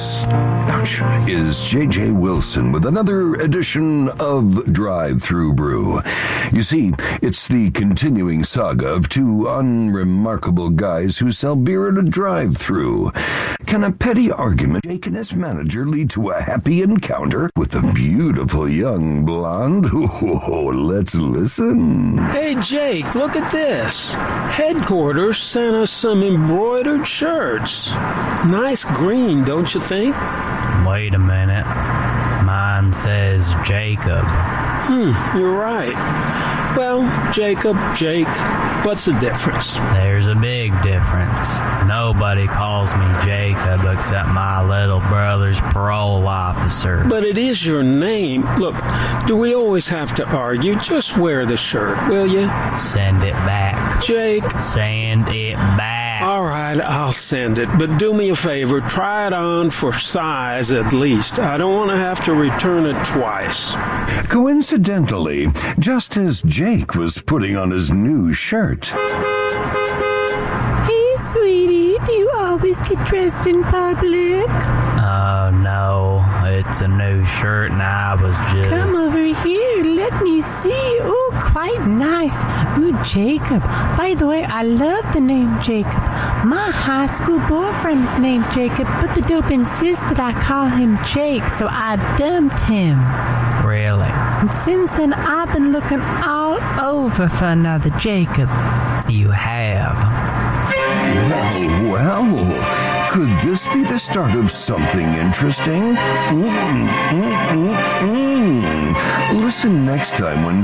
Is J.J. Wilson with another edition of Drive-Thru Brew. You see, it's the continuing saga of two unremarkable guys who sell beer at a drive-thru. Can a petty argument Jake and his manager lead to a happy encounter with a beautiful young blonde? Oh, let's listen. Hey, Jake, look at this. Headquarters sent us some embroidered shirts. Nice green, don't you think? Wait a minute. Mine says Jacob. You're right. Well, Jacob, Jake, what's the difference? There's a big difference. Nobody calls me Jacob except my little brother's parole officer. But it is your name. Look, do we always have to argue? Just wear the shirt, will you? Send it back. Jake. Send it back. All right, I'll send it. But do me a favor, try it on for size at least. I don't want to have to return it twice. Coincidentally, just as Jake was putting on his new shirt. Hey, sweetie, do you always get dressed in public? No, it's a new shirt and I was just... Come over here, let me see. Oh, quite nice. Ooh, Jacob. By the way, I love the name Jacob. My high school boyfriend's named Jacob, but the dope insisted I call him Jake, so I dumped him. Really? And since then, I've been looking all over for another Jacob. You have. Well, could this be the start of something interesting? Listen next time when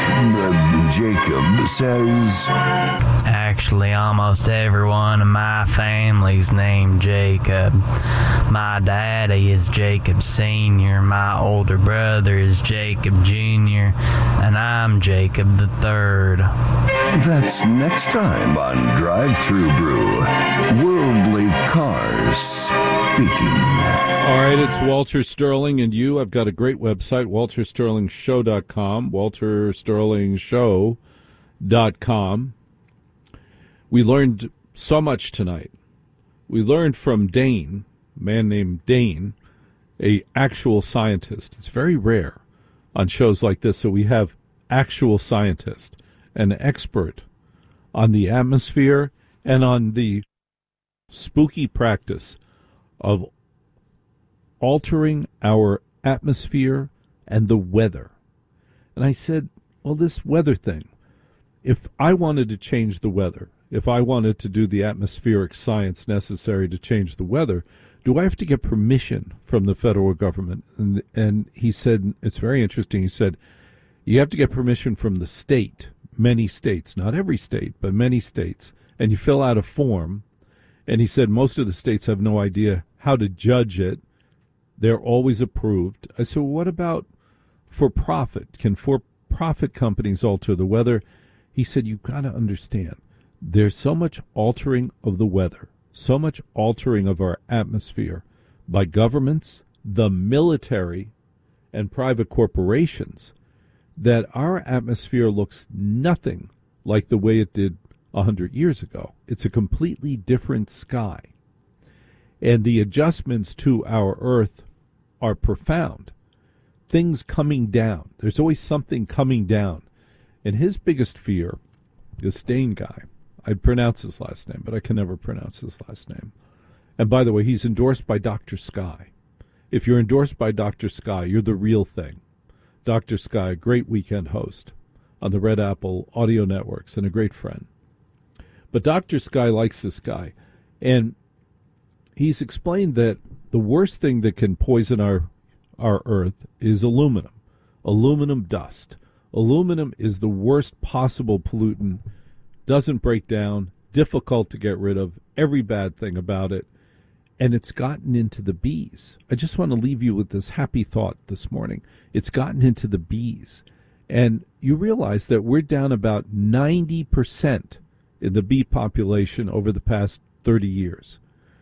Jacob says... Actually, almost everyone in my family's named Jacob. My daddy is Jacob Sr., my older brother is Jacob Jr., and I'm Jacob the Third. That's next time on Drive-Thru Brew. Worldly cars speaking. All right, it's Walter Sterling and you. I've got a great website, waltersterlingshow.com, waltersterlingshow.com. We learned so much tonight. We learned from Dane, a man named Dane, a actual scientist. It's very rare on shows like this that we have actual scientist, an expert on the atmosphere and on the spooky practice of altering our atmosphere and the weather. And I said, well, this weather thing, if I wanted to change the weather, if I wanted to do the atmospheric science necessary to change the weather, do I have to get permission from the federal government? And he said, it's very interesting, he said, you have to get permission from the state, many states, not every state, but many states, and you fill out a form, and he said most of the states have no idea how to judge it. They're always approved. I said, well, what about for-profit? Can for-profit companies alter the weather? He said, you've got to understand, there's so much altering of the weather, so much altering of our atmosphere by governments, the military, and private corporations, that our atmosphere looks nothing like the way it did 100 years ago. It's a completely different sky. And the adjustments to our Earth are profound. Things coming down. There's always something coming down. And his biggest fear, this Dane guy, I'd pronounce his last name, but I can never pronounce his last name. And by the way, he's endorsed by Dr. Sky. If you're endorsed by Dr. Sky, you're the real thing. Dr. Sky, great weekend host on the Red Apple audio networks and a great friend. But Dr. Sky likes this guy. And he's explained that the worst thing that can poison our Earth is aluminum. Aluminum dust. Aluminum is the worst possible pollutant. Doesn't break down, difficult to get rid of, every bad thing about it, and it's gotten into the bees. I just want to leave you with this happy thought this morning. It's gotten into the bees, and you realize that we're down about 90% in the bee population over the past 30 years.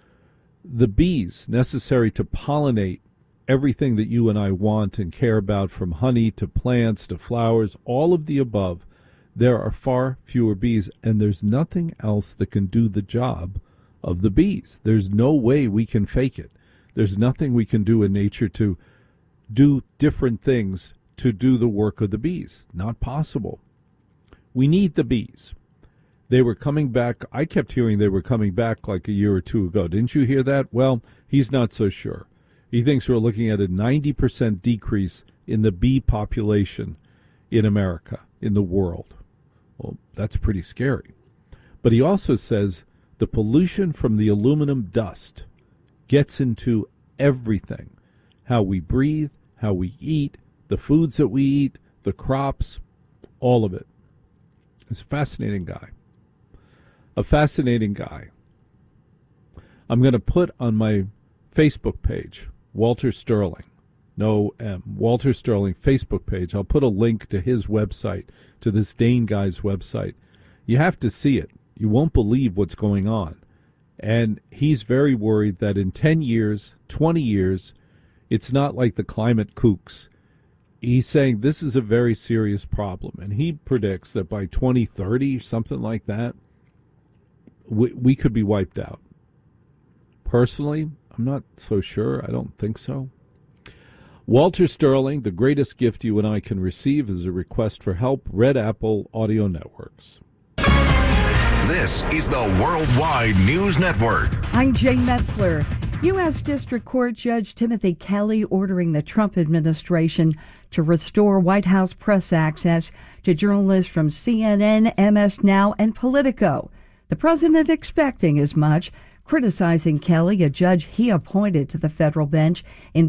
The bees necessary to pollinate everything that you and I want and care about, from honey to plants to flowers, all of the above, there are far fewer bees, and there's nothing else that can do the job of the bees. There's no way we can fake it. There's nothing we can do in nature to do different things to do the work of the bees. Not possible. We need the bees. They were coming back. I kept hearing they were coming back like a year or two ago. Didn't you hear that? Well, he's not so sure. He thinks we're looking at a 90% decrease in the bee population in America, in the world. Well, that's pretty scary. But he also says the pollution from the aluminum dust gets into everything. How we breathe, how we eat, the foods that we eat, the crops, all of it. It's a fascinating guy. A fascinating guy. I'm going to put on my Facebook page, Walter Sterling, no M, Walter Sterling Facebook page. I'll put a link to his website, to this Dane guy's website. You have to see it. You won't believe what's going on. And he's very worried that in 10 years, 20 years, it's not like the climate kooks. He's saying this is a very serious problem. And he predicts that by 2030, something like that, we could be wiped out. Personally, I'm not so sure. I don't think so. Walter Sterling, the greatest gift you and I can receive is a request for help. Red Apple Audio Networks. This is the Worldwide News Network. I'm Jane Metzler. U.S. District Court Judge Timothy Kelly ordering the Trump administration to restore White House press access to journalists from CNN, MS Now, and Politico. The president expecting as much, criticizing Kelly, a judge he appointed to the federal bench in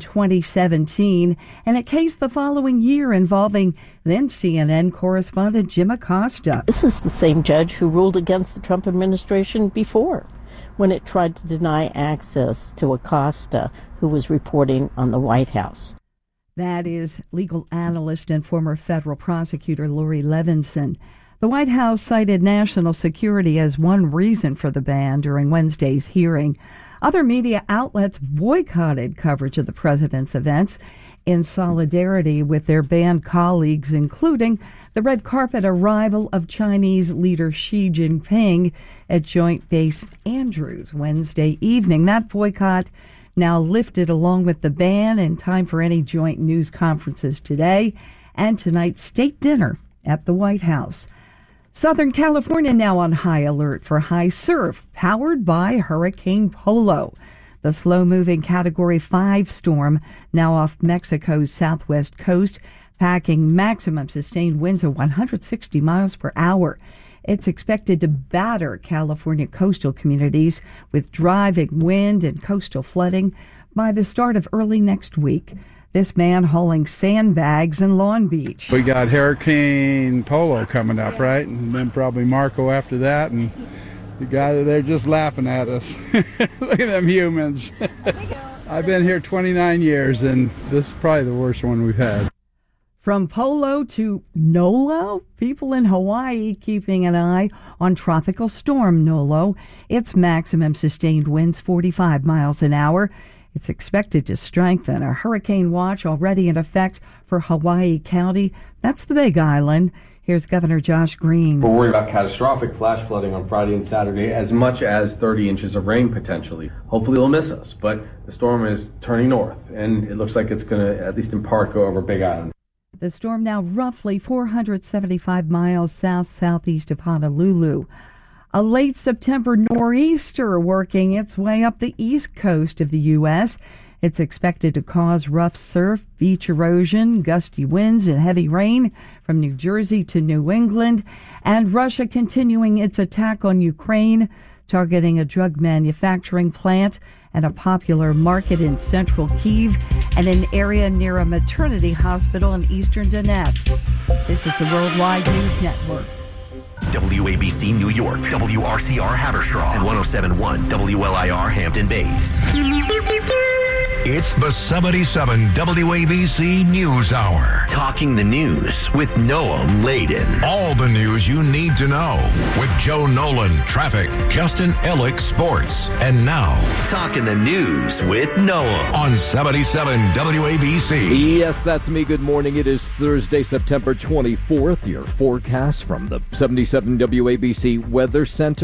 2017, and a case the following year involving then CNN correspondent Jim Acosta. This is the same judge who ruled against the Trump administration before, when it tried to deny access to Acosta, who was reporting on the White House. That is legal analyst and former federal prosecutor Lori Levinson. The White House cited national security as one reason for the ban during Wednesday's hearing. Other media outlets boycotted coverage of the president's events in solidarity with their banned colleagues, including the red carpet arrival of Chinese leader Xi Jinping at Joint Base Andrews Wednesday evening. That boycott now lifted along with the ban in time for any joint news conferences today and tonight's state dinner at the White House. Southern California now on high alert for high surf, powered by Hurricane Polo. The slow-moving Category 5 storm now off Mexico's southwest coast, packing maximum sustained winds of 160 miles per hour. It's expected to batter California coastal communities with driving wind and coastal flooding by the start of early next week. This man hauling sandbags in Long Beach. We got Hurricane Polo coming up, right? And then probably Marco after that. And the guy, they're just laughing at us. Look at them humans. I've been here 29 years, and this is probably the worst one we've had. From Polo to Nolo, people in Hawaii keeping an eye on Tropical Storm Nolo. Its maximum sustained winds 45 miles an hour. It's expected to strengthen. A hurricane watch already in effect for Hawaii County. That's the Big Island. Here's Governor Josh Green. We're worried about catastrophic flash flooding on Friday and Saturday, as much as 30 inches of rain potentially. Hopefully it'll miss us, but the storm is turning north, and it looks like it's going to, at least in part, go over Big Island. The storm now roughly 475 miles southeast of Honolulu. A late September nor'easter working its way up the east coast of the U.S. It's expected to cause rough surf, beach erosion, gusty winds, and heavy rain from New Jersey to New England. And Russia continuing its attack on Ukraine, targeting a drug manufacturing plant and a popular market in central Kyiv and an area near a maternity hospital in eastern Donetsk. This is the Worldwide News Network. WABC New York, WRCR Haverstraw, and 107.1 WLIR Hampton Bays. It's the 77 WABC News Hour. Talking the news with Noam Laden. All the news you need to know with Joe Nolan, traffic, Justin Ellick, sports. And now, Talking the News with Noam on 77 WABC. Yes, that's me. Good morning. It is Thursday, September 24th. Your forecast from the 77 WABC Weather Center.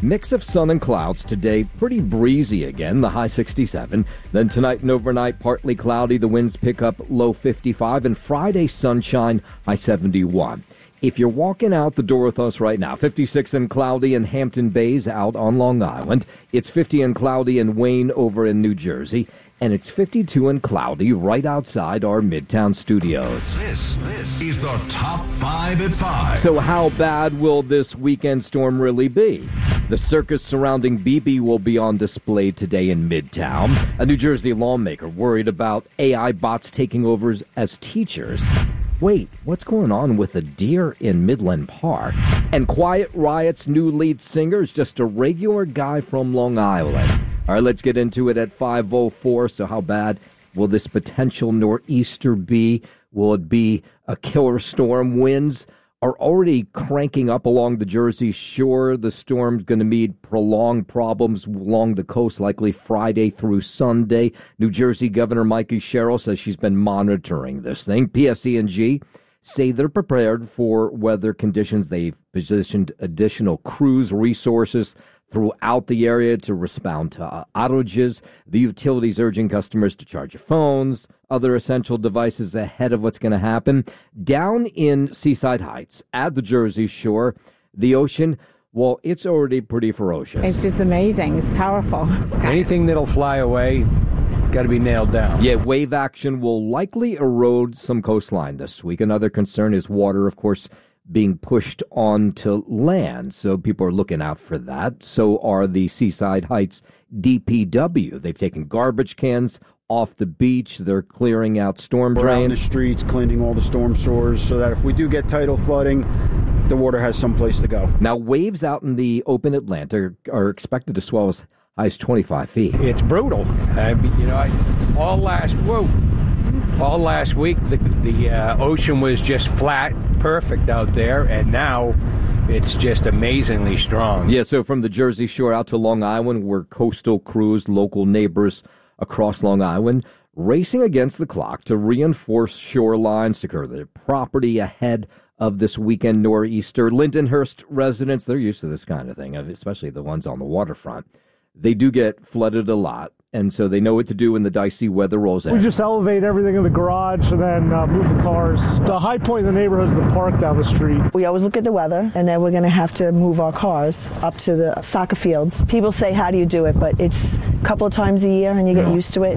Mix of sun and clouds today, pretty breezy again, the high 67. Then tonight and overnight, partly cloudy, the winds pick up, low 55. And Friday, sunshine, high 71. If you're walking out the door with us right now, 56 and cloudy in Hampton Bays out on Long Island. It's 50 and cloudy in Wayne over in New Jersey. And it's 52 and cloudy right outside our Midtown studios. This is the Top 5 at 5. So how bad will this weekend storm really be? The circus surrounding BB will be on display today in Midtown. A New Jersey lawmaker worried about AI bots taking over as teachers. Wait, what's going on with a deer in Midland Park? And Quiet Riot's new lead singer is just a regular guy from Long Island. All right, let's get into it at 5:04. So how bad will this potential nor'easter be? Will it be a killer storm? Winds are already cranking up along the Jersey Shore. The storm's going to meet prolonged problems along the coast, likely Friday through Sunday. New Jersey Governor Mikey Sherrill says she's been monitoring this thing. PSE&G say they're prepared for weather conditions. They've positioned additional crews, resources throughout the area to respond to outages. The utility's urging customers to charge your phones, other essential devices ahead of what's going to happen. Down in Seaside Heights at the Jersey Shore, the ocean, well, it's already pretty ferocious. It's just amazing. It's powerful. Anything that'll fly away, got to be nailed down. Yeah, wave action will likely erode some coastline this week. Another concern is water, of course, being pushed onto land. So people are looking out for that. So are the Seaside Heights DPW. They've taken garbage cans off the beach. They're clearing out storm drains. Around the streets, cleaning all the storm sewers so that if we do get tidal flooding, the water has someplace to go. Now, waves out in the open Atlantic are expected to swell as high as 25 feet. It's brutal. All last week, the ocean was just flat, perfect out there, and now it's just amazingly strong. Yeah, so from the Jersey Shore out to Long Island, where coastal crews, local neighbors across Long Island, racing against the clock to reinforce shorelines, secure their property ahead of this weekend nor'easter. Lindenhurst residents, they're used to this kind of thing, especially the ones on the waterfront. They do get flooded a lot, and so they know what to do when the dicey weather rolls in. We just elevate everything in the garage and then move the cars. The high point in the neighborhood is the park down the street. We always look at the weather, and then we're going to have to move our cars up to the soccer fields. People say, how do you do it? But it's a couple of times a year, and you get used to it.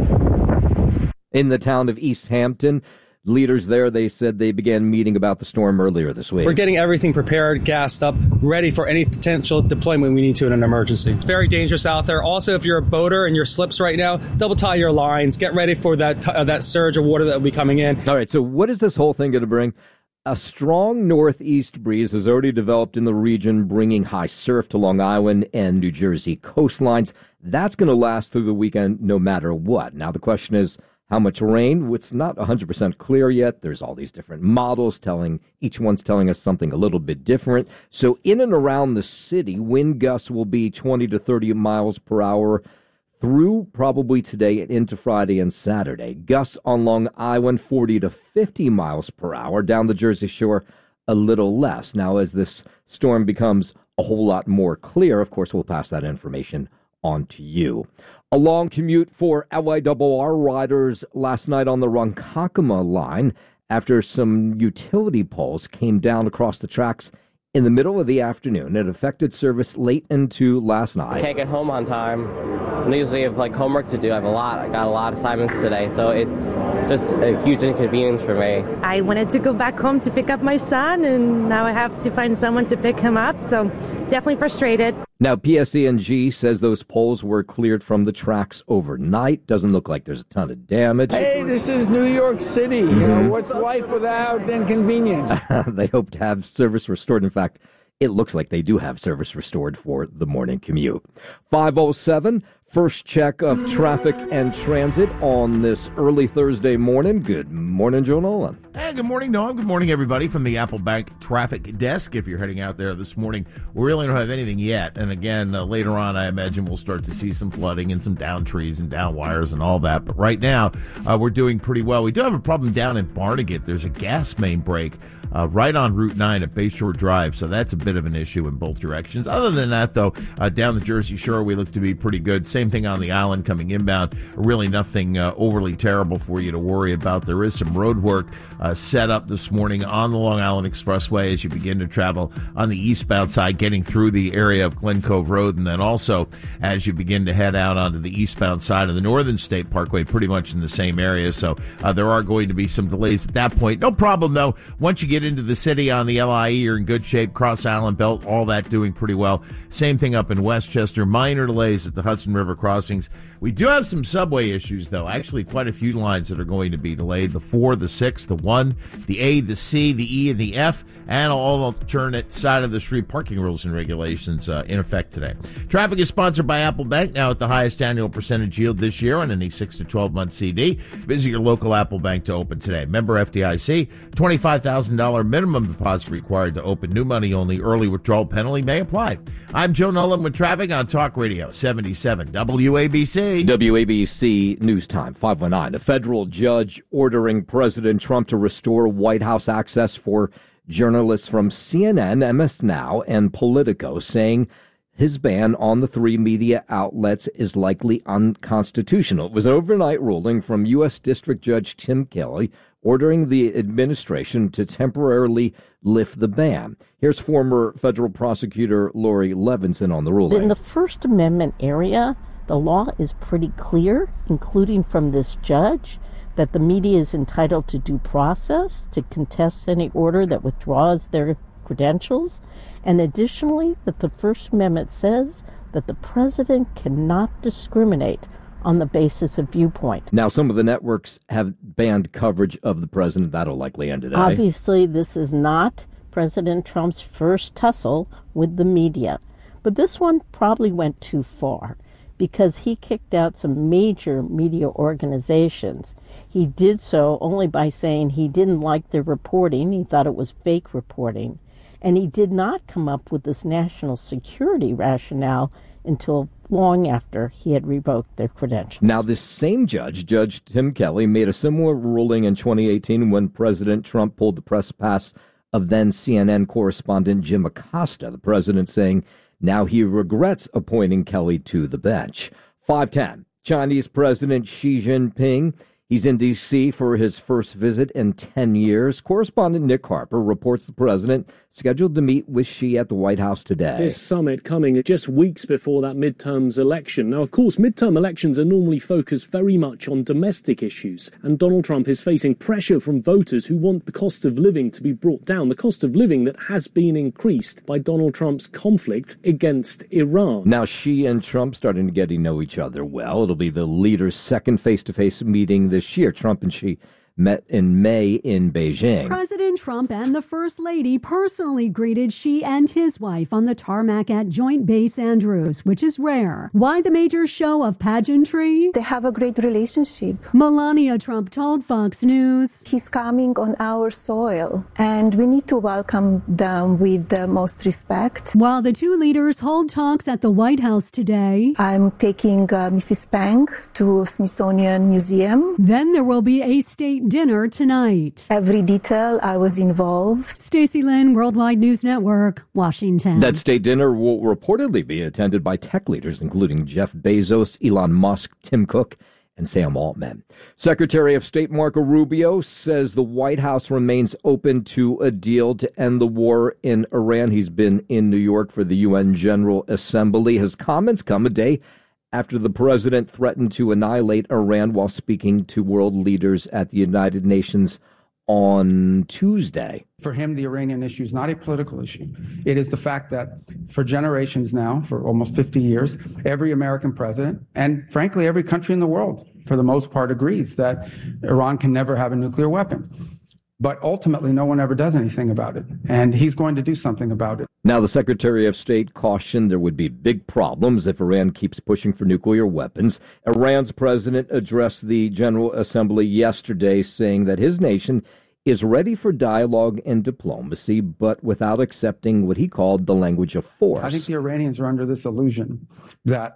In the town of East Hampton, leaders there, they said they began meeting about the storm earlier this week. We're getting everything prepared, gassed up, ready for any potential deployment we need to in an emergency. It's very dangerous out there. Also, if you're a boater and you're slips right now, double tie your lines. Get ready for that surge of water that will be coming in. All right, so what is this whole thing going to bring? A strong northeast breeze has already developed in the region, bringing high surf to Long Island and New Jersey coastlines. That's going to last through the weekend no matter what. Now, the question is, how much rain? It's not 100% clear yet. There's all these different models each one's telling us something a little bit different. So in and around the city, wind gusts will be 20 to 30 miles per hour through probably today and into Friday and Saturday. Gusts on Long Island, 40 to 50 miles per hour. Down the Jersey Shore, a little less. Now, as this storm becomes a whole lot more clear, of course, we'll pass that information on to you. A long commute for LIRR riders last night on the Ronkonkoma line after some utility poles came down across the tracks in the middle of the afternoon. It affected service late into last night. I can't get home on time. I usually have homework to do. I got a lot of assignments today, so it's just a huge inconvenience for me. I wanted to go back home to pick up my son, and now I have to find someone to pick him up, so definitely frustrated. Now, PSE&G says those poles were cleared from the tracks overnight. Doesn't look like there's a ton of damage. Hey, this is New York City. You know, what's life without inconvenience? They hope to have service restored. In fact, it looks like they do have service restored for the morning commute. 5:07, first check of traffic and transit on this early Thursday morning. Good morning, Joe Nolan. Hey, good morning, Noam. Good morning, everybody, from the Apple Bank traffic desk. If you're heading out there this morning, we really don't have anything yet. And again, later on, I imagine we'll start to see some flooding and some down trees and down wires and all that. But right now, we're doing pretty well. We do have a problem down in Barnegat. There's a gas main break right on Route 9 at Bayshore Drive. So that's a bit of an issue in both directions. Other than that, though, down the Jersey Shore, we look to be pretty good. Same thing on the island coming inbound. Really nothing overly terrible for you to worry about. There is some road work set up this morning on the Long Island Expressway as you begin to travel on the eastbound side, getting through the area of Glen Cove Road, and then also as you begin to head out onto the eastbound side of the Northern State Parkway, pretty much in the same area. So there are going to be some delays at that point. No problem, though. Once you get into the city on the LIE, you're in good shape. Cross Island Belt, all that doing pretty well. Same thing up in Westchester. Minor delays at the Hudson River crossings. We do have some subway issues, though. Actually, quite a few lines that are going to be delayed. The 4, the 6, the 1, the A, the C, the E, and the F, and all alternate side of the street parking rules and regulations in effect today. Traffic is sponsored by Apple Bank, now at the highest annual percentage yield this year on any 6 to 12-month CD. Visit your local Apple Bank to open today. Member FDIC, $25,000 minimum deposit required to open. New money only. Early withdrawal penalty may apply. I'm Joe Nolan with traffic on Talk Radio 77 WABC. WABC News Time, 519. A federal judge ordering President Trump to restore White House access for journalists from CNN, MS Now, and Politico, saying his ban on the 3 media outlets is likely unconstitutional. It was an overnight ruling from U.S. District Judge Tim Kelly ordering the administration to temporarily lift the ban. Here's former federal prosecutor Lori Levinson on the ruling. In the First Amendment area, the law is pretty clear, including from this judge, that the media is entitled to due process, to contest any order that withdraws their credentials, and additionally that the First Amendment says that the president cannot discriminate on the basis of viewpoint. Now, some of the networks have banned coverage of the president. That'll likely end today. Obviously, this is not President Trump's first tussle with the media, but this one probably went too far because he kicked out some major media organizations. He did so only by saying he didn't like their reporting. He thought it was fake reporting. And he did not come up with this national security rationale until long after he had revoked their credentials. Now, this same judge, Judge Tim Kelly, made a similar ruling in 2018 when President Trump pulled the press pass of then CNN correspondent Jim Acosta, the president saying now he regrets appointing Kelly to the bench. 5:10, Chinese President Xi Jinping. He's in D.C. for his first visit in 10 years. Correspondent Nick Harper reports the president scheduled to meet with Xi at the White House today. This summit coming just weeks before that midterms election. Now, of course, midterm elections are normally focused very much on domestic issues, and Donald Trump is facing pressure from voters who want the cost of living to be brought down, the cost of living that has been increased by Donald Trump's conflict against Iran. Now, Xi and Trump starting to get to know each other well. It'll be the leaders' second face-to-face meeting this year. Trump and Xi met in May in Beijing. President Trump and the First Lady personally greeted Xi and his wife on the tarmac at Joint Base Andrews, which is rare. Why the major show of pageantry? They have a great relationship. Melania Trump told Fox News. He's coming on our soil, and we need to welcome them with the most respect. While the two leaders hold talks at the White House today, I'm taking Mrs. Peng to Smithsonian Museum. Then there will be a state dinner tonight. Every detail, I was involved. Stacey Lynn, Worldwide News Network, Washington. That state dinner will reportedly be attended by tech leaders, including Jeff Bezos, Elon Musk, Tim Cook, and Sam Altman. Secretary of State Marco Rubio says the White House remains open to a deal to end the war in Iran. He's been in New York for the UN General Assembly. His comments come a day after the president threatened to annihilate Iran while speaking to world leaders at the United Nations on Tuesday. For him, the Iranian issue is not a political issue. It is the fact that for generations now, for almost 50 years, every American president, and frankly, every country in the world, for the most part, agrees that Iran can never have a nuclear weapon. But ultimately, no one ever does anything about it. And he's going to do something about it. Now, the Secretary of State cautioned there would be big problems if Iran keeps pushing for nuclear weapons. Iran's president addressed the General Assembly yesterday, saying that his nation is ready for dialogue and diplomacy, but without accepting what he called the language of force. I think the Iranians are under this illusion that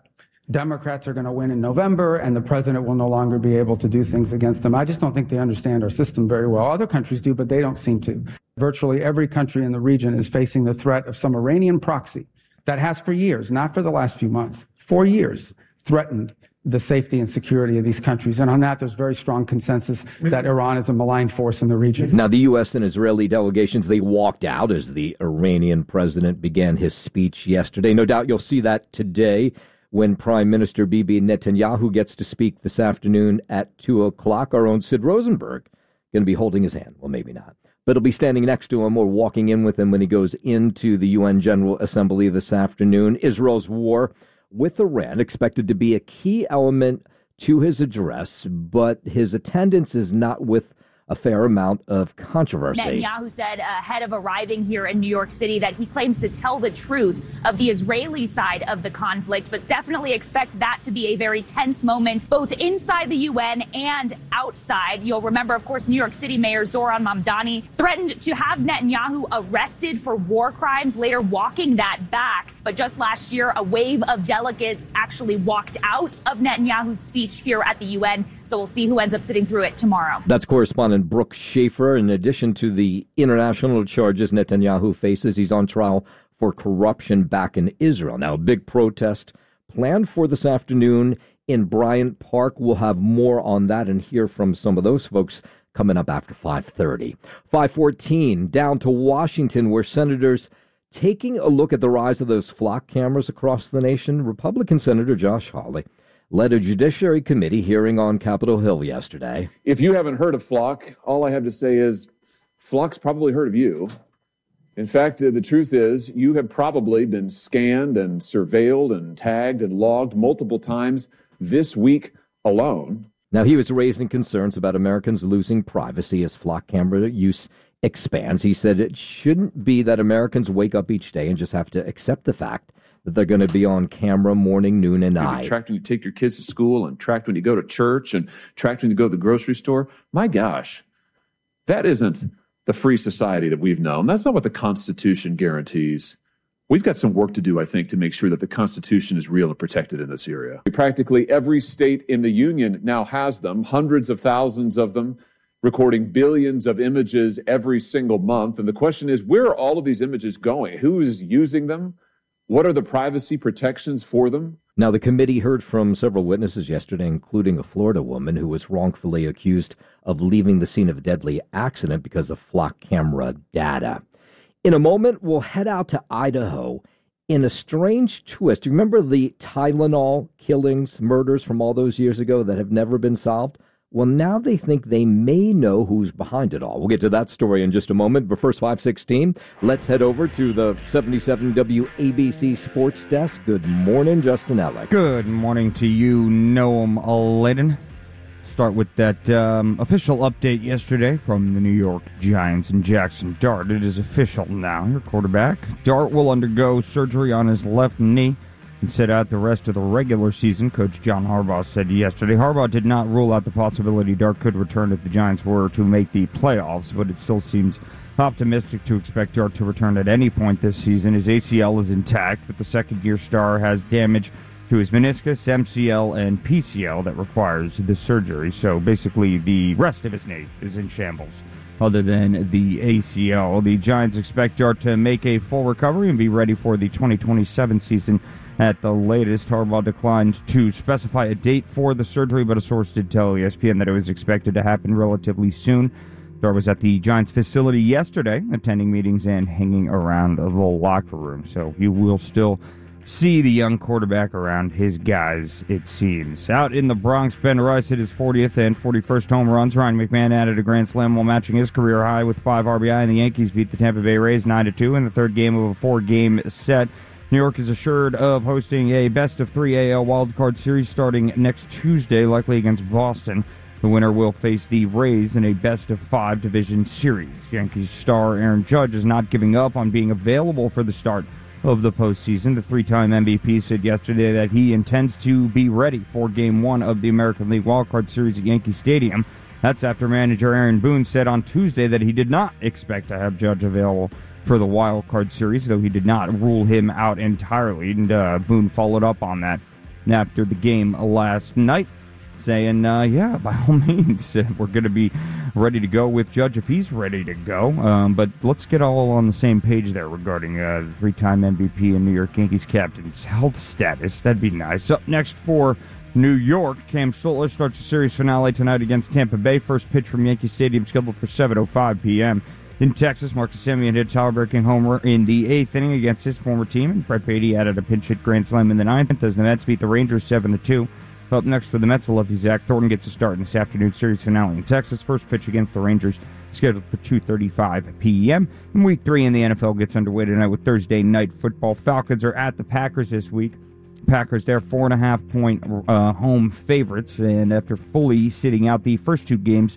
Democrats are going to win in November and the president will no longer be able to do things against them. I just don't think they understand our system very well. Other countries do, but they don't seem to. Virtually every country in the region is facing the threat of some Iranian proxy that has for years, not for the last few months, for years, threatened the safety and security of these countries. And on that, there's very strong consensus that Iran is a malign force in the region. Now, the U.S. and Israeli delegations, they walked out as the Iranian president began his speech yesterday. No doubt you'll see that today when Prime Minister Bibi Netanyahu gets to speak this afternoon at 2 o'clock. Our own Sid Rosenberg going to be holding his hand. Well, maybe not. But he'll be standing next to him or walking in with him when he goes into the UN General Assembly this afternoon. Israel's war with Iran expected to be a key element to his address, but his attendance is not with a fair amount of controversy. Netanyahu said ahead of arriving here in New York City that he claims to tell the truth of the Israeli side of the conflict, but definitely expect that to be a very tense moment, both inside the UN and outside. You'll remember, of course, New York City Mayor Zohran Mamdani threatened to have Netanyahu arrested for war crimes, later walking that back. But just last year, a wave of delegates actually walked out of Netanyahu's speech here at the UN. So we'll see who ends up sitting through it tomorrow. That's correspondent Brooke Schaefer. In addition to the international charges Netanyahu faces, he's on trial for corruption back in Israel. Now, a big protest planned for this afternoon in Bryant Park. We'll have more on that and hear from some of those folks coming up after 5:30. 5:14, down to Washington, where senators taking a look at the rise of those flock cameras across the nation. Republican Senator Josh Hawley led a Judiciary Committee hearing on Capitol Hill yesterday. If you haven't heard of Flock, all I have to say is Flock's probably heard of you. In fact, the truth is you have probably been scanned and surveilled and tagged and logged multiple times this week alone. Now, he was raising concerns about Americans losing privacy as flock camera use expands. He said it shouldn't be that Americans wake up each day and just have to accept the fact that they're going to be on camera morning, noon, and night. Tracked when you take your kids to school and tracked when you go to church and tracked when you go to the grocery store. My gosh, that isn't the free society that we've known. That's not what the Constitution guarantees. We've got some work to do, I think, to make sure that the Constitution is real and protected in this area. Practically every state in the union now has them, hundreds of thousands of them, recording billions of images every single month. And the question is, where are all of these images going? Who is using them? What are the privacy protections for them? Now, the committee heard from several witnesses yesterday, including a Florida woman who was wrongfully accused of leaving the scene of a deadly accident because of flock camera data. In a moment, we'll head out to Idaho in a strange twist. Remember the Tylenol killings, murders from all those years ago that have never been solved? Well, now they think they may know who's behind it all. We'll get to that story in just a moment. But first, 5:16, let's head over to the 77 WABC Sports Desk. Good morning, Justin Ellick. Good morning to you, Noam Layden. Start with that official update yesterday from the New York Giants and Jackson Dart. It is official now. Your quarterback, Dart, will undergo surgery on his left knee and sit out the rest of the regular season, Coach John Harbaugh said yesterday. Harbaugh did not rule out the possibility Dart could return if the Giants were to make the playoffs, but it still seems optimistic to expect Dart to return at any point this season. His ACL is intact, but the second-year star has damage to his meniscus, MCL, and PCL that requires the surgery. So basically the rest of his knee is in shambles. Other than the ACL, the Giants expect Dart to make a full recovery and be ready for the 2027 season at the latest. Harbaugh declined to specify a date for the surgery, but a source did tell ESPN that it was expected to happen relatively soon. Dart was at the Giants facility yesterday, attending meetings and hanging around the locker room. So you will still see the young quarterback around his guys, it seems. Out in the Bronx, Ben Rice hit his 40th and 41st home runs. Ryan McMahon added a grand slam while matching his career high with 5 RBI, and the Yankees beat the Tampa Bay Rays 9-2 in the third game of a 4-game set. New York is assured of hosting a best-of-3 AL wildcard series starting next Tuesday, likely against Boston. The winner will face the Rays in a best-of-5 division series. Yankees star Aaron Judge is not giving up on being available for the start of the postseason. The 3-time MVP said yesterday that he intends to be ready for Game 1 of the American League wildcard series at Yankee Stadium. That's after manager Aaron Boone said on Tuesday that he did not expect to have Judge available for the wild card series, though he did not rule him out entirely. And Boone followed up on that after the game last night, saying, yeah, by all means, we're going to be ready to go with Judge if he's ready to go. But let's get all on the same page there regarding the three-time MVP and New York Yankees captain's health status. That'd be nice. Up next for New York, Cam Schuttler starts the series finale tonight against Tampa Bay. First pitch from Yankee Stadium scheduled for 7:05 p.m. In Texas, Marcus Semien hit a tower-breaking homer in the 8th inning against his former team, and Brett Beatty added a pinch-hit grand slam in the 9th as the Mets beat the Rangers 7-2. Up next for the Mets, the lefty Zach Thornton gets a start in this afternoon's series finale in Texas. First pitch against the Rangers scheduled for 2:35 p.m. And Week 3 in the NFL gets underway tonight with Thursday Night Football. Falcons are at the Packers this week. Packers, they're 4.5-point home favorites, and after fully sitting out the first two games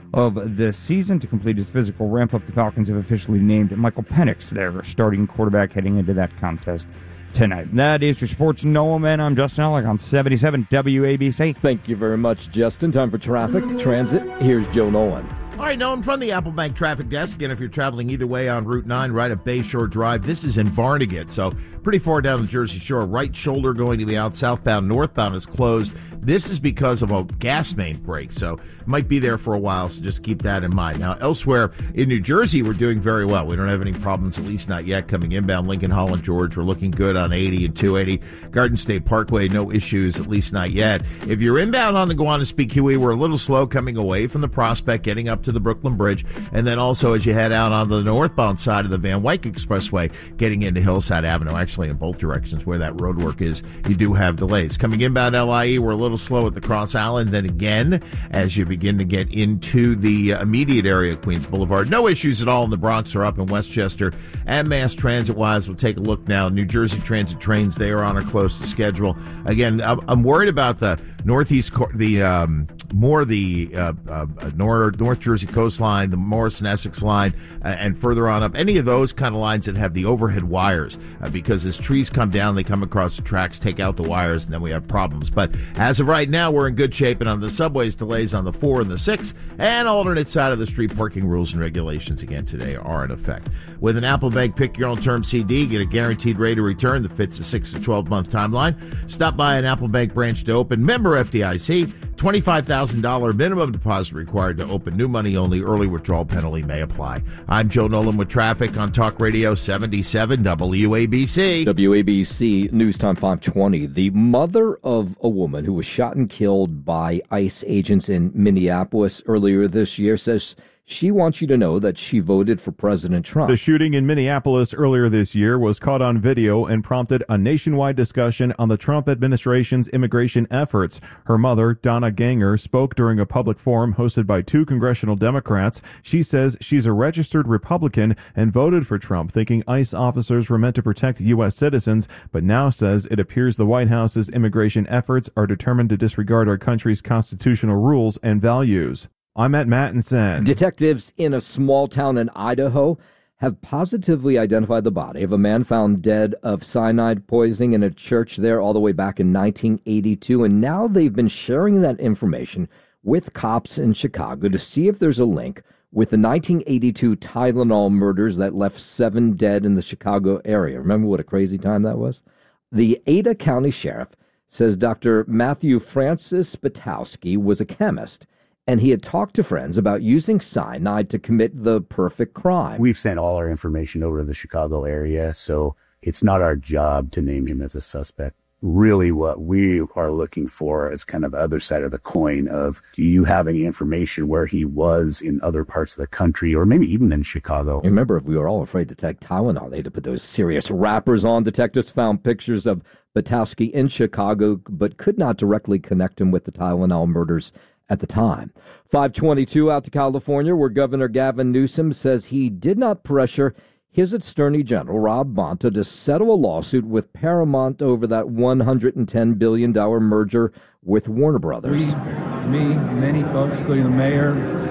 of the season to complete his physical ramp-up, the Falcons have officially named Michael Penix their starting quarterback heading into that contest tonight. That is your Sports Noam, and I'm Justin Ellick on 77 WABC. Thank you very much, Justin. Time for traffic, transit. Here's Joe Nolan. All right, Nolan from the Apple Bank Traffic Desk. And if you're traveling either way on Route 9, right at Bayshore Drive, this is in Barnegat, so pretty far down the Jersey Shore. Right shoulder going to be out southbound. Northbound is closed. This is because of a gas main break, so might be there for a while, so just keep that in mind. Now, elsewhere in New Jersey, we're doing very well. We don't have any problems, at least not yet, coming inbound. Lincoln, Holland, George, we're looking good on 80 and 280. Garden State Parkway, no issues, at least not yet. If you're inbound on the Guanaspee QE, we're a little slow coming away from the Prospect, getting up to the Brooklyn Bridge, and then also as you head out on the northbound side of the Van Wyck Expressway, getting into Hillside Avenue, actually in both directions where that road work is, you do have delays. Coming inbound LIE, we're a little slow at the Cross Island. Then again, as you begin to get into the immediate area of Queens Boulevard, no issues at all in the Bronx or up in Westchester. And mass transit-wise, we'll take a look now. New Jersey Transit trains, they are on or close to schedule. Again, I'm worried about the North Jersey coastline, the Morrison-Essex line, and further on up, any of those kind of lines that have the overhead wires, because as trees come down, they come across the tracks, take out the wires, and then we have problems. But as of right now, we're in good shape, and on the subways, delays on the 4 and the 6, and alternate side of the street parking rules and regulations again today are in effect. With an Apple Bank Pick Your Own Term CD, get a guaranteed rate of return that fits a 6 to 12-month timeline. Stop by an Apple Bank branch to open. Member FDIC, $25,000 minimum deposit required to open. New money only. Early withdrawal penalty may apply. I'm Joe Nolan with traffic on Talk Radio 77 WABC. WABC News Time 520. The mother of a woman who was shot and killed by ICE agents in Minneapolis earlier this year says she wants you to know that she voted for President Trump. The shooting in Minneapolis earlier this year was caught on video and prompted a nationwide discussion on the Trump administration's immigration efforts. Her mother, Donna Ganger, spoke during a public forum hosted by 2 congressional Democrats. She says she's a registered Republican and voted for Trump, thinking ICE officers were meant to protect U.S. citizens, but now says it appears the White House's immigration efforts are determined to disregard our country's constitutional rules and values. I'm at Mattinson. Detectives in a small town in Idaho have positively identified the body of a man found dead of cyanide poisoning in a church there all the way back in 1982. And now they've been sharing that information with cops in Chicago to see if there's a link with the 1982 Tylenol murders that left 7 dead in the Chicago area. Remember what a crazy time that was? The Ada County Sheriff says Dr. Matthew Francis Batowski was a chemist, and he had talked to friends about using cyanide to commit the perfect crime. We've sent all our information over to the Chicago area, so it's not our job to name him as a suspect. Really what we are looking for is kind of the other side of the coin of, do you have any information where he was in other parts of the country or maybe even in Chicago? Remember, if we were all afraid to take Tylenol, they had to put those serious wrappers on. Detectives found pictures of Batowski in Chicago, but could not directly connect him with the Tylenol murders at the time. 522 out to California, where Governor Gavin Newsom says he did not pressure his Attorney General, Rob Bonta, to settle a lawsuit with Paramount over that $110 billion merger with Warner Brothers. Many folks, including the mayor,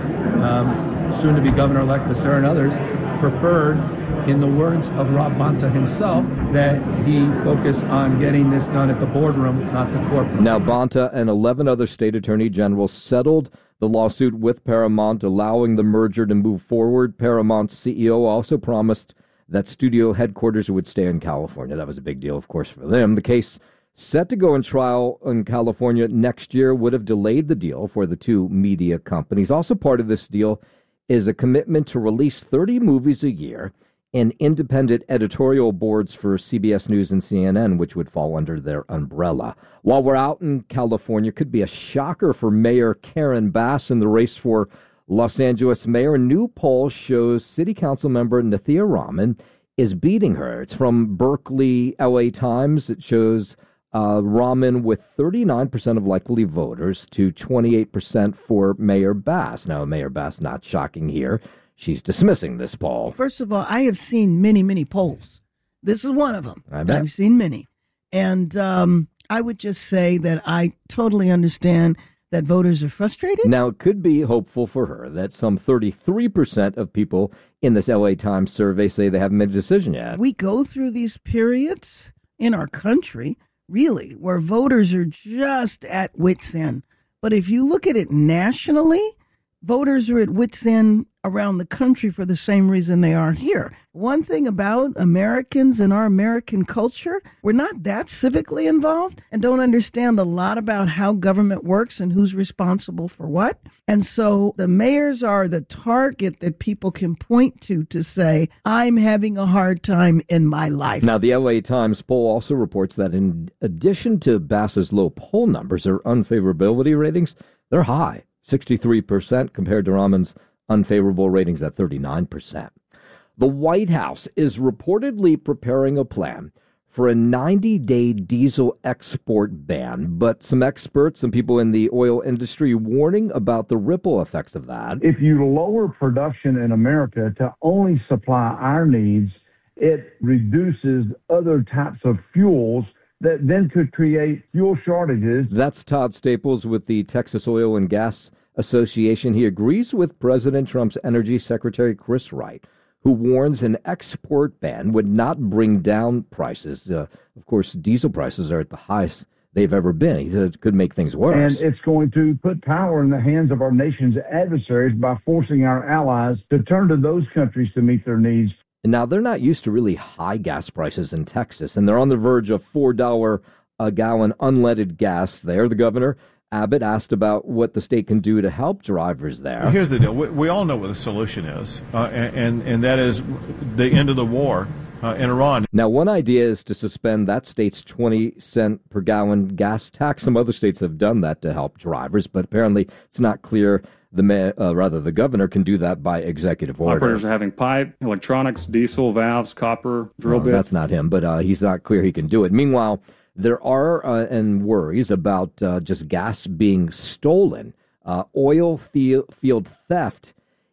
soon-to-be Governor-elect Becerra and others, preferred, in the words of Rob Bonta himself, that he focus on getting this done at the boardroom, not the courtroom. Now, Bonta and 11 other state attorney generals settled the lawsuit with Paramount, allowing the merger to move forward. Paramount's CEO also promised that studio headquarters would stay in California. That was a big deal, of course, for them. The case set to go in trial in California next year, would have delayed the deal for the two media companies. Also part of this deal is a commitment to release 30 movies a year and independent editorial boards for CBS News and CNN, which would fall under their umbrella. While we're out in California, could be a shocker for Mayor Karen Bass in the race for Los Angeles mayor. A new poll shows City Council member Nathia Rahman is beating her. It's from Berkeley LA Times. It shows Rahman with 39% of likely voters to 28% for Mayor Bass. Now, Mayor Bass, not shocking here. She's dismissing this poll. First of all, I have seen many, many polls. This is one of them. I've seen many. And I would just say that I totally understand that voters are frustrated. Now, it could be hopeful for her that some 33% of people in this LA Times survey say they haven't made a decision yet. We go through these periods in our country, really, where voters are just at wit's end. But if you look at it nationally, voters are at wit's end around the country for the same reason they are here. One thing about Americans and our American culture, we're not that civically involved and don't understand a lot about how government works and who's responsible for what. And so the mayors are the target that people can point to say, I'm having a hard time in my life. Now, the LA Times poll also reports that in addition to Bass's low poll numbers, her unfavorability ratings, they're high, 63% compared to Rahman's unfavorable ratings at 39%. The White House is reportedly preparing a plan for a 90-day diesel export ban, but some experts and people in the oil industry warning about the ripple effects of that. If you lower production in America to only supply our needs, it reduces other types of fuels that then could create fuel shortages. That's Todd Staples with the Texas Oil and Gas Association. He agrees with President Trump's Energy Secretary Chris Wright, who warns an export ban would not bring down prices. Of course, diesel prices are at the highest they've ever been. He said it could make things worse. And it's going to put power in the hands of our nation's adversaries by forcing our allies to turn to those countries to meet their needs. And now, they're not used to really high gas prices in Texas, and they're on the verge of $4 a gallon unleaded gas there. The governor, Abbott, asked about what the state can do to help drivers there. Here's the deal. We all know what the solution is, and that is the end of the war in Iran. Now, one idea is to suspend that state's 20-cent per gallon gas tax. Some other states have done that to help drivers, but apparently it's not clear the governor can do that by executive order. Operators are having pipe, electronics, diesel, valves, copper, drill bits. That's not him, but he's not clear he can do it. Meanwhile, there are and worries about just gas being stolen. Oil field theft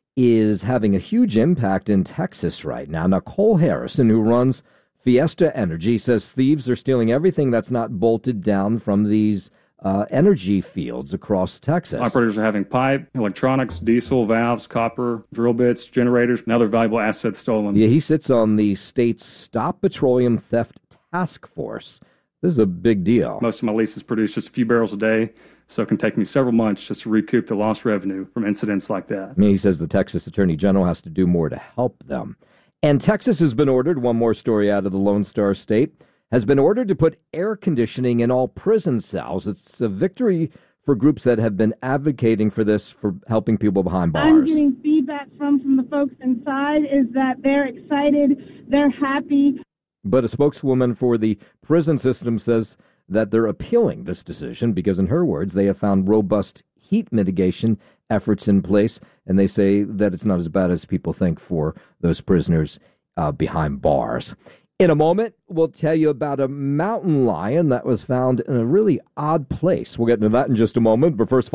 is having a huge impact in Texas right now. Now, Cole Harrison, who runs Fiesta Energy, says thieves are stealing everything that's not bolted down from these energy fields across Texas. Operators are having pipe, electronics, diesel, valves, copper, drill bits, generators, and other valuable assets stolen. Yeah, he sits on the state's Stop Petroleum Theft Task Force. This is a big deal. Most of my leases produce just a few barrels a day, so it can take me several months just to recoup the lost revenue from incidents like that. I mean, he says the Texas Attorney General has to do more to help them. And Texas has been ordered, one more story out of the Lone Star State, has been ordered to put air conditioning in all prison cells. It's a victory for groups that have been advocating for this, for helping people behind bars. I'm getting feedback from the folks inside is that they're excited, they're happy. But a spokeswoman for the prison system says that they're appealing this decision because, in her words, they have found robust heat mitigation efforts in place, and they say that it's not as bad as people think for those prisoners behind bars. In a moment, we'll tell you about a mountain lion that was found in a really odd place. We'll get into that in just a moment, but first,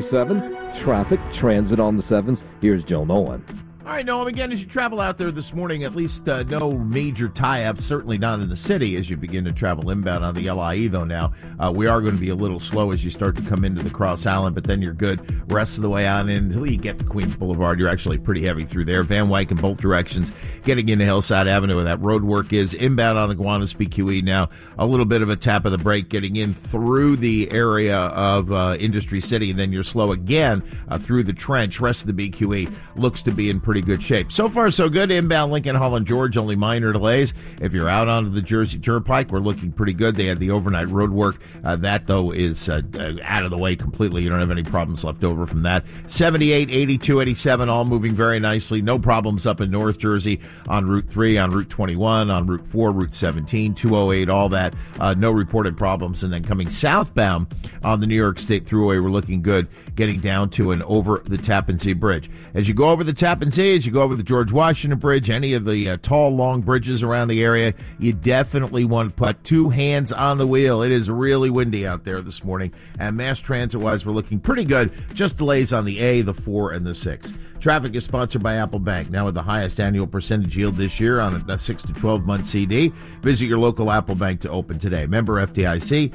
527, traffic, transit on the 7s. Here's Jill Nolan. All right, Noam, again, as you travel out there this morning, at least no major tie-ups, certainly not in the city as you begin to travel inbound on the LIE, though now. We are going to be a little slow as you start to come into the Cross Island, but then you're good. Rest of the way on in until you get to Queens Boulevard, you're actually pretty heavy through there. Van Wyck in both directions, getting into Hillside Avenue where that road work is. Inbound on the Gowanus BQE now, a little bit of a tap of the brake getting in through the area of Industry City, and then you're slow again through the trench. Rest of the BQE looks to be in pretty pretty good shape. So far, so good. Inbound Lincoln, Holland, George, only minor delays. If you're out onto the Jersey Turnpike, we're looking pretty good. They had the overnight road work. That, though, is out of the way completely. You don't have any problems left over from that. 78, 82, 87, all moving very nicely. No problems up in North Jersey on Route 3, on Route 21, on Route 4, Route 17, 208, all that. No reported problems. And then coming southbound on the New York State Thruway, we're looking good, getting down to and over the Tappan Zee Bridge. As you go over the Tappan Zee, as you go over the George Washington Bridge, any of the tall, long bridges around the area, you definitely want to put two hands on the wheel. It is really windy out there this morning. And mass transit-wise, we're looking pretty good. Just delays on the A, the 4, and the 6. Traffic is sponsored by Apple Bank, now with the highest annual percentage yield this year on a 6 to 12-month CD. Visit your local Apple Bank to open today. Member FDIC,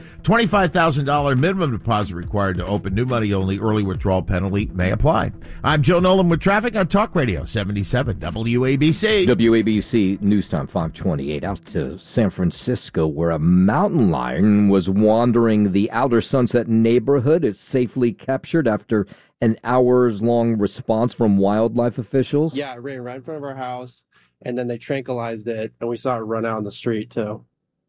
$25,000 minimum deposit required to open. New money only. Early withdrawal penalty may apply. I'm Joe Nolan with traffic on Talk Radio 77 WABC. WABC News Time 528. Out to San Francisco, where a mountain lion was wandering the outer Sunset neighborhood. It's safely captured after an hours-long response from wildlife officials. Yeah, it ran right in front of our house, and then they tranquilized it, and we saw it run out on the street, too.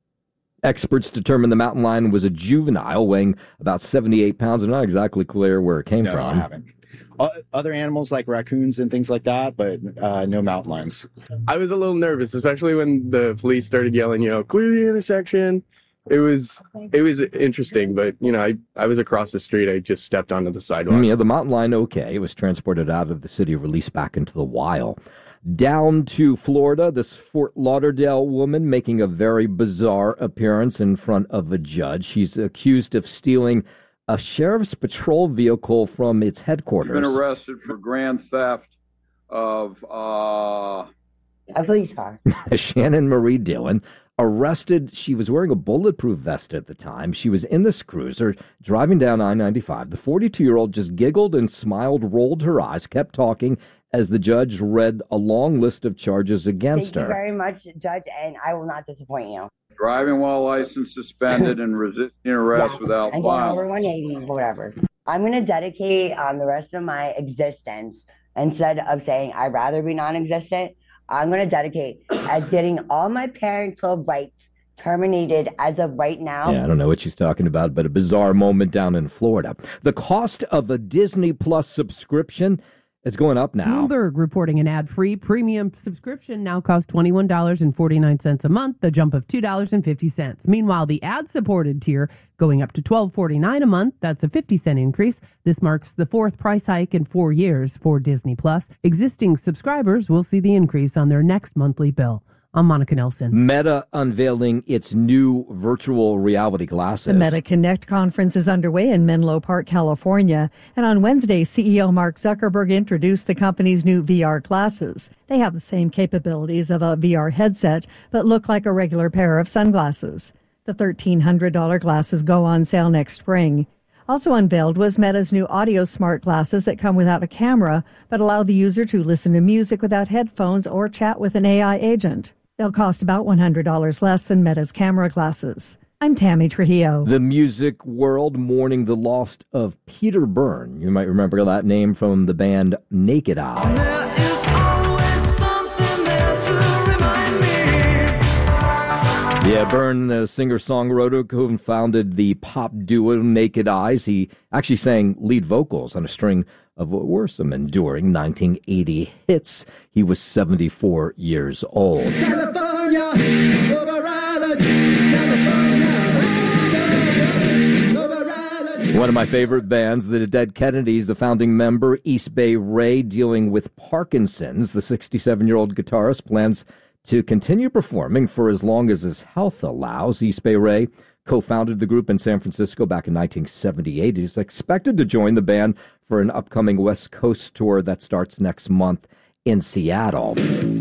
Experts determined the mountain lion was a juvenile weighing about 78 pounds. and not exactly clear where it came from. I haven't. Other animals like raccoons and things like that, but no mountain lions. I was a little nervous, especially when the police started yelling, clear the intersection. It was interesting, but, I was across the street. I just stepped onto the sidewalk. Yeah, the mountain lion, okay. It was transported out of the city, released back into the wild. Down to Florida, this Fort Lauderdale woman making a very bizarre appearance in front of a judge. She's accused of stealing a sheriff's patrol vehicle from its headquarters. She's been arrested for grand theft of a police car. Shannon Marie Dillon. Arrested. She was wearing a bulletproof vest at the time. She was in this cruiser driving down I-95. The 42-year-old just giggled and smiled, rolled her eyes, kept talking as the judge read a long list of charges against her. Thank you very much, Judge, and I will not disappoint you. Driving while license suspended and resisting arrest without violence. Over 180, whatever. I'm going to dedicate the rest of my existence, instead of saying I'd rather be non-existent, I'm going to dedicate as getting all my parental rights terminated as of right now. Yeah, I don't know what she's talking about, but a bizarre moment down in Florida. The cost of a Disney Plus subscription is going up now. Bloomberg reporting an ad-free premium subscription now costs $21.49 a month, a jump of $2.50. Meanwhile, the ad-supported tier going up to $12.49 a month. That's a 50-cent increase. This marks the fourth price hike in 4 years for Disney Plus. Existing subscribers will see the increase on their next monthly bill. I'm Monica Nelson. Meta unveiling its new virtual reality glasses. The Meta Connect conference is underway in Menlo Park, California. And on Wednesday, CEO Mark Zuckerberg introduced the company's new VR glasses. They have the same capabilities of a VR headset, but look like a regular pair of sunglasses. The $1,300 glasses go on sale next spring. Also unveiled was Meta's new audio smart glasses that come without a camera, but allow the user to listen to music without headphones or chat with an AI agent. They'll cost about $100 less than Meta's camera glasses. I'm Tammy Trujillo. The music world mourning the loss of Peter Byrne. You might remember that name from the band Naked Eyes. There is always something there to remind me. Yeah, Byrne, the singer-songwriter who founded the pop duo Naked Eyes. He actually sang lead vocals on a string of what were some enduring 1980 hits. He was 74 years old. California, over Alice, California, over Alice. One of my favorite bands, the Dead Kennedys, the founding member, East Bay Ray, dealing with Parkinson's. The 67-year-old guitarist plans to continue performing for as long as his health allows. East Bay Ray co-founded the group in San Francisco back in 1978. He's expected to join the band for an upcoming West Coast tour that starts next month in Seattle.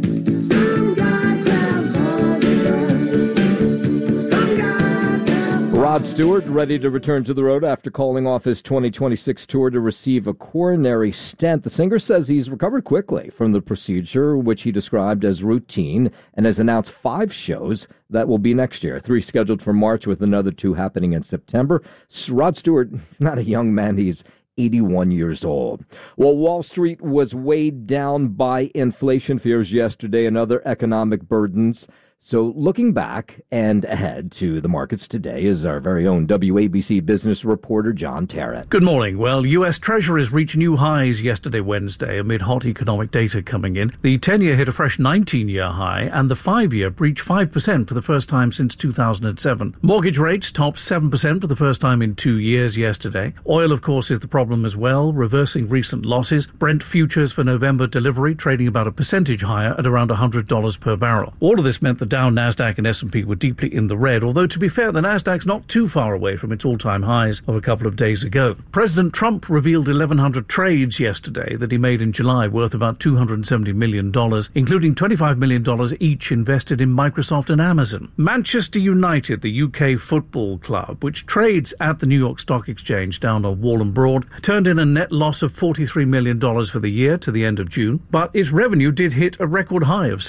Rod Stewart ready to return to the road after calling off his 2026 tour to receive a coronary stent. The singer says he's recovered quickly from the procedure, which he described as routine, and has announced 5 shows that will be next year. 3 scheduled for March with another 2 happening in September. Rod Stewart is not a young man. He's 81 years old. Well, Wall Street was weighed down by inflation fears yesterday and other economic burdens. So looking back and ahead to the markets today is our very own WABC business reporter, John Terrett. Good morning. Well, U.S. Treasuries reached new highs yesterday, Wednesday, amid hot economic data coming in. The 10-year hit a fresh 19-year high, and the 5-year breached 5% for the first time since 2007. Mortgage rates topped 7% for the first time in 2 years yesterday. Oil, of course, is the problem as well, reversing recent losses. Brent futures for November delivery trading about a percentage higher at around $100 per barrel. All of this meant the Dow, Nasdaq, and S&P were deeply in the red, although to be fair, the Nasdaq's not too far away from its all-time highs of a couple of days ago. President Trump revealed 1,100 trades yesterday that he made in July worth about $270 million, including $25 million each invested in Microsoft and Amazon. Manchester United, the UK football club, which trades at the New York Stock Exchange down on Wall and Broad, turned in a net loss of $43 million for the year to the end of June, but its revenue did hit a record high of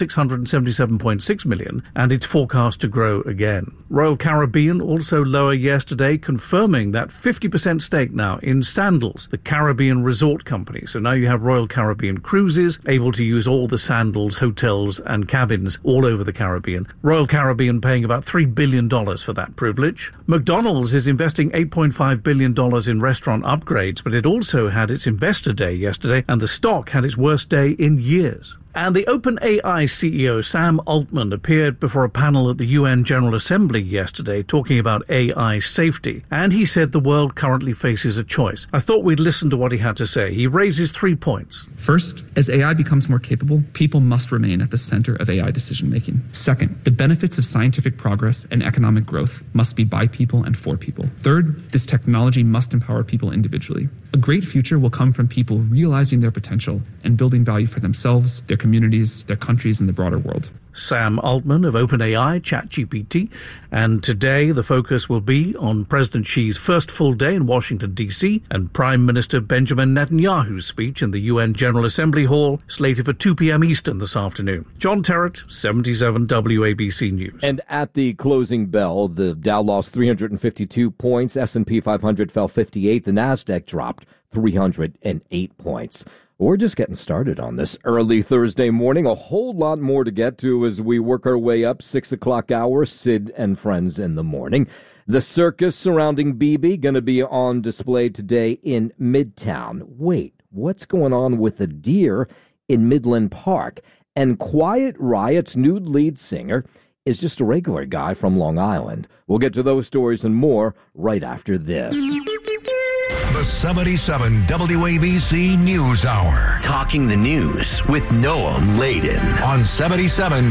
$677.6 million, and it's forecast to grow again. Royal Caribbean also lower yesterday, confirming that 50% stake now in Sandals, the Caribbean resort company. So now you have Royal Caribbean Cruises able to use all the Sandals hotels and cabins all over the Caribbean. Royal Caribbean paying about $3 billion for that privilege. McDonald's is investing $8.5 billion in restaurant upgrades, but it also had its investor day yesterday, and the stock had its worst day in years. And the OpenAI CEO Sam Altman appeared before a panel at the UN General Assembly yesterday talking about AI safety. And he said the world currently faces a choice. I thought we'd listen to what he had to say. He raises 3 points. First, as AI becomes more capable, people must remain at the center of AI decision-making. Second, the benefits of scientific progress and economic growth must be by people and for people. Third, this technology must empower people individually. A great future will come from people realizing their potential and building value for themselves, their communities, their countries, and the broader world. Sam Altman of OpenAI, ChatGPT. And today the focus will be on President Xi's first full day in Washington, D.C., and Prime Minister Benjamin Netanyahu's speech in the UN General Assembly Hall, slated for 2 p.m. Eastern this afternoon. John Terrett, 77 WABC News. And at the closing bell, the Dow lost 352 points, S&P 500 fell 58, the Nasdaq dropped 308 points. We're just getting started on this early Thursday morning. A whole lot more to get to as we work our way up. 6 o'clock hour, Sid and Friends in the morning. The circus surrounding Bibi going to be on display today in Midtown. Wait, what's going on with the deer in Midland Park? And Quiet Riot's nude lead singer is just a regular guy from Long Island. We'll get to those stories and more right after this. The 77 WABC News Hour. Talking the news with Noam Laden on 77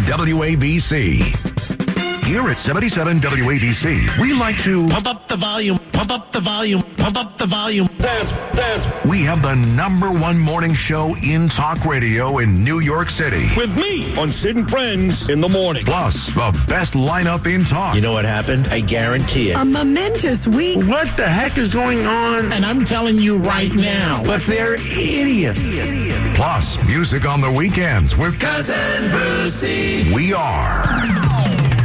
WABC. Here at 77 WABC, we like to pump up the volume, pump up the volume, pump up the volume. Dance. We have the #1 morning show in talk radio in New York City. With me on Sid and Friends in the morning. Plus, the best lineup in talk. You know what happened? I guarantee it. A momentous week. What the heck is going on? And I'm telling you right now. But they're idiots. Plus, music on the weekends with Cousin Brucey. We are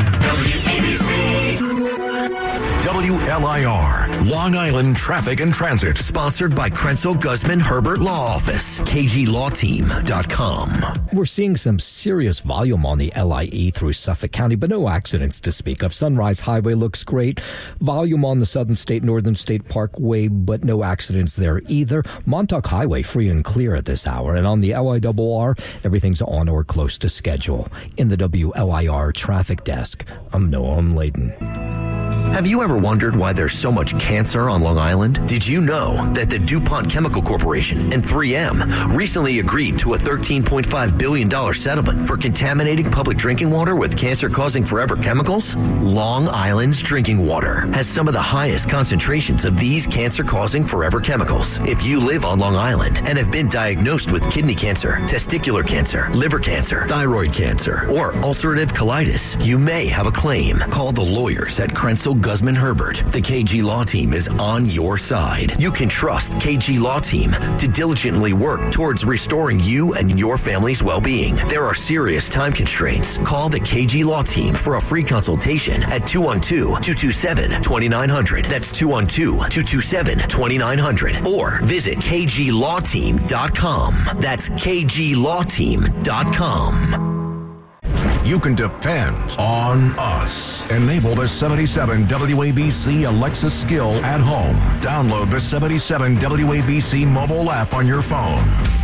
WLIR, Long Island Traffic and Transit. Sponsored by Krenzel Guzman Herbert Law Office, KGLawTeam.com. We're seeing some serious volume on the LIE through Suffolk County, but no accidents to speak of. Sunrise Highway looks great. Volume on the Southern State, Northern State Parkway, but no accidents there either. Montauk Highway free and clear at this hour. And on the LIRR, everything's on or close to schedule. In the WLIR Traffic Desk, I'm Noam Laden. Have you ever wondered why there's so much cancer on Long Island? Did you know that the DuPont Chemical Corporation and 3M recently agreed to a $13.5 billion settlement for contaminating public drinking water with cancer-causing forever chemicals? Long Island's drinking water has some of the highest concentrations of these cancer-causing forever chemicals. If you live on Long Island and have been diagnosed with kidney cancer, testicular cancer, liver cancer, thyroid cancer, or ulcerative colitis, you may have a claim. Call the lawyers at Krenzel Guzman Herbert, the KG Law Team is on your side. You can trust KG Law Team to diligently work towards restoring you and your family's well-being. There are serious time constraints. Call the KG Law Team for a free consultation at 212-227-2900. That's 212-227-2900. Or visit kglawteam.com. That's kglawteam.com. You can depend on us. Enable the 77 WABC Alexa skill at home. Download the 77 WABC mobile app on your phone.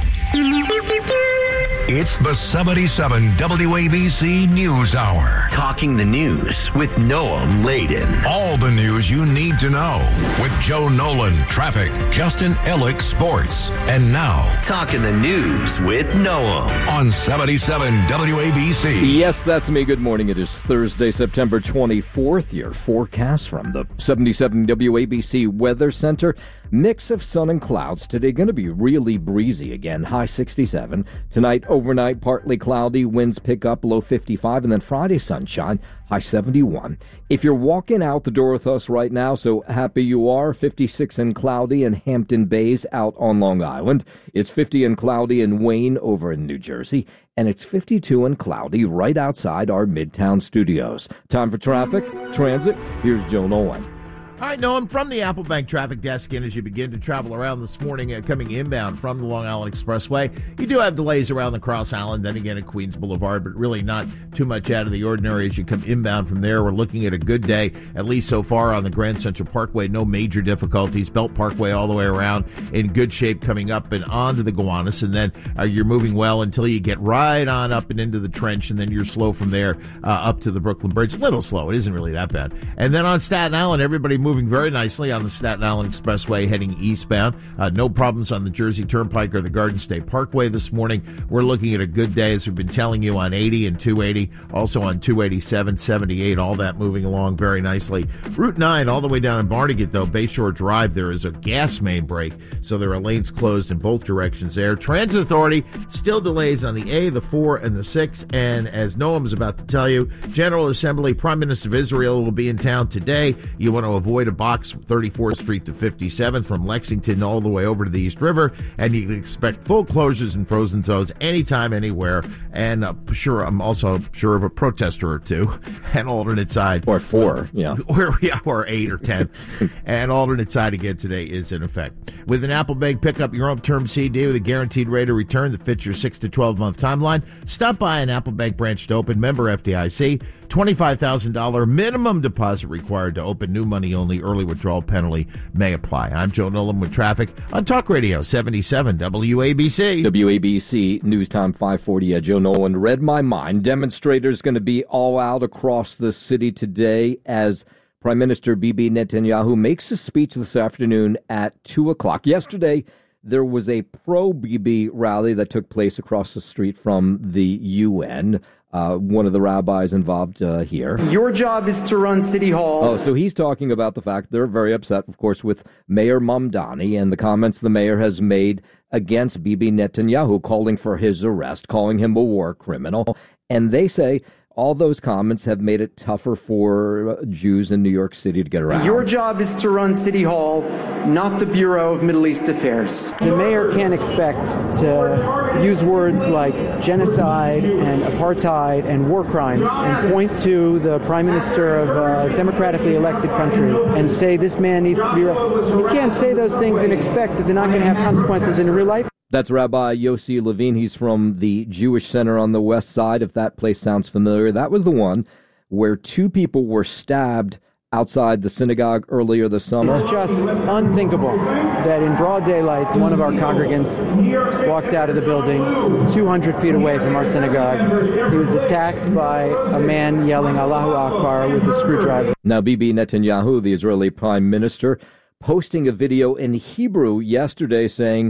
It's the 77 WABC News Hour. Talking the news with Noam Laden. All the news you need to know with Joe Nolan, traffic, Justin Ellick, sports. And now, Talking the News with Noam on 77 WABC. Yes, that's me. Good morning. It is Thursday, September 24th. Your forecast from the 77 WABC Weather Center. Mix of sun and clouds. Today going to be really breezy again. High 67. Tonight, overnight, partly cloudy. Winds pick up, low 55. And then Friday, sunshine, high 71. If you're walking out the door with us right now, so happy you are. 56 and cloudy in Hampton Bays out on Long Island. It's 50 and cloudy in Wayne over in New Jersey. And it's 52 and cloudy right outside our Midtown studios. Time for traffic, transit. Here's Joe Nolan. All right, Noam, from the Apple Bank traffic desk, and as you begin to travel around this morning, coming inbound from the Long Island Expressway, you do have delays around the Cross Island, then again at Queens Boulevard, but really not too much out of the ordinary as you come inbound from there. We're looking at a good day, at least so far, on the Grand Central Parkway. No major difficulties. Belt Parkway all the way around in good shape coming up and onto the Gowanus, and then you're moving well until you get right on up and into the Trench, and then you're slow from there up to the Brooklyn Bridge. A little slow. It isn't really that bad. And then on Staten Island, everybody moving very nicely on the Staten Island Expressway heading eastbound. No problems on the Jersey Turnpike or the Garden State Parkway this morning. We're looking at a good day, as we've been telling you, on 80 and 280, also on 287, 78, all that moving along very nicely. Route 9 all the way down in Barnegat, though, Bayshore Drive, there is a gas main break, so there are lanes closed in both directions there. Transit Authority, still delays on the A, the 4, and the 6, and as Noam is about to tell you, General Assembly, Prime Minister of Israel will be in town today. You want to avoid a box 34th Street to 57th from Lexington all the way over to the East River, and you can expect full closures and frozen zones anytime, anywhere. And I'm also sure of a protester or two, an alternate side. Or 4, yeah. Or 8 or 10. And alternate side again today is in effect. With an Apple Bank, pick up your own term CD with a guaranteed rate of return that fits your 6 to 12 month timeline. Stop by an Apple Bank branch to open. Member FDIC. $25,000 minimum deposit required to open. New money only. Early withdrawal penalty may apply. I'm Joe Nolan with traffic on Talk Radio 77 WABC. WABC News Time 540. Joe Nolan read my mind. Demonstrators going to be all out across the city today as Prime Minister Bibi Netanyahu makes a speech this afternoon at 2 o'clock. Yesterday, there was a pro-Bibi rally that took place across the street from the UN. One of the rabbis involved here. Your job is to run City Hall. Oh, so he's talking about the fact they're very upset, of course, with Mayor Mamdani and the comments the mayor has made against Bibi Netanyahu, calling for his arrest, calling him a war criminal. And they say all those comments have made it tougher for Jews in New York City to get around. Your job is to run City Hall, not the Bureau of Middle East Affairs. The mayor can't expect to use words like genocide and apartheid and war crimes and point to the prime minister of a democratically elected country and say this man needs to be... You can't say those things and expect that they're not going to have consequences in real life. That's Rabbi Yossi Levine. He's from the Jewish Center on the West Side, if that place sounds familiar. That was the one where 2 people were stabbed outside the synagogue earlier this summer. It's just unthinkable that in broad daylight, one of our congregants walked out of the building 200 feet away from our synagogue. He was attacked by a man yelling Allahu Akbar with a screwdriver. Now, Bibi Netanyahu, the Israeli prime minister, posting a video in Hebrew yesterday saying,